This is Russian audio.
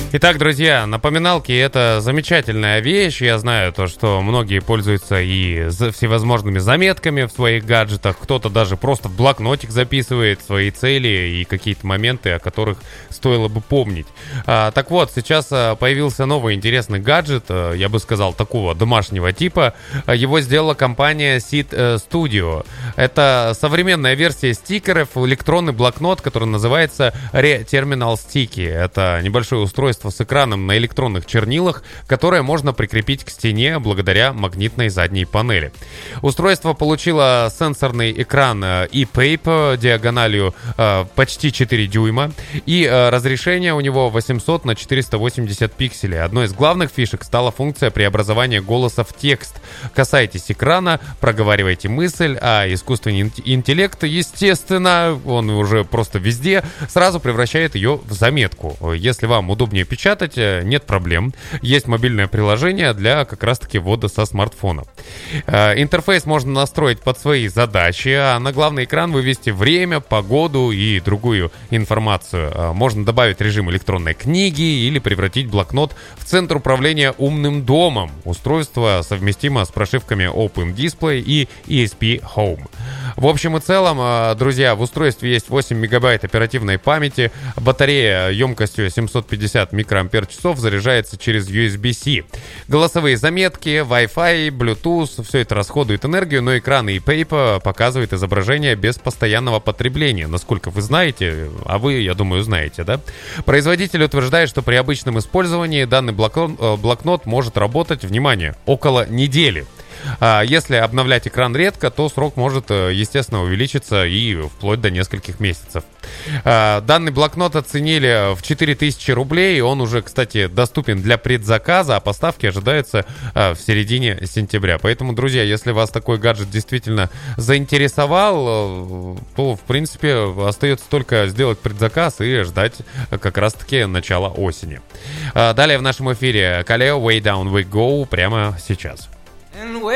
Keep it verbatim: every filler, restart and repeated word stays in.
Итак, друзья, напоминалки — это замечательная вещь. Я знаю то, что многие пользуются и всевозможными заметками в своих гаджетах. Кто-то даже просто в блокнотик записывает свои цели и какие-то моменты, о которых стоило бы помнить. А, так вот, сейчас появился новый интересный гаджет, я бы сказал, такого домашнего типа. Его сделала компания Seed Studio. Это современная версия стикеров, электронный блокнот, который называется Re-Terminal Sticky. Это небольшое устройство с экраном на электронных чернилах, которое можно прикрепить к стене благодаря магнитной задней панели. Устройство получило сенсорный экран E-Pape диагональю э, почти четыре дюйма, и э, разрешение у него восемьсот на четыреста восемьдесят пикселей. Одной из главных фишек стала функция преобразования голоса в текст. Касайтесь экрана, проговаривайте мысль, а искусственный интеллект, естественно, он уже просто везде, сразу превращает ее в заметку. Если вам удобнее печатать, нет проблем. Есть мобильное приложение для как раз-таки ввода со смартфона. Интерфейс можно настроить под свои задачи, а на главный экран вывести время, погоду и другую информацию. Можно добавить режим электронной книги или превратить блокнот в центр управления умным домом. Устройство совместимо с прошивками Open Display и и эс пи Home. В общем и целом, друзья, в устройстве есть восемь мегабайт оперативной памяти, батарея емкостью семьсот пятьдесят микроампер-часов заряжается через ю эс би-C. Голосовые заметки, Wi-Fi, Bluetooth, все это расходует энергию, но экран E-Pape показывает изображение без постоянного потребления, насколько вы знаете, а вы, я думаю, знаете, да? Производитель утверждает, что при обычном использовании данный блокнот, блокнот может работать, внимание, около недели. Если обновлять экран редко, то срок может, естественно, увеличиться и вплоть до нескольких месяцев. Данный блокнот оценили в четыре тысячи рублей. Он уже, кстати, доступен для предзаказа, а поставки ожидаются в середине сентября. Поэтому, друзья, если вас такой гаджет действительно заинтересовал, то, в принципе, остается только сделать предзаказ и ждать как раз-таки начала осени. Далее в нашем эфире Kaleo Way Down We Go прямо сейчас.